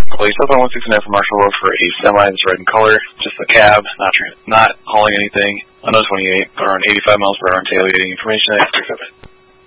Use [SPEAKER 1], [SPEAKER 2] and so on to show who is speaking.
[SPEAKER 1] Police up on 169 from Marshall Road for a semi that's red in color, just a cab, not hauling anything. On 28, around 85 miles per hour and tailgating. Information at 67.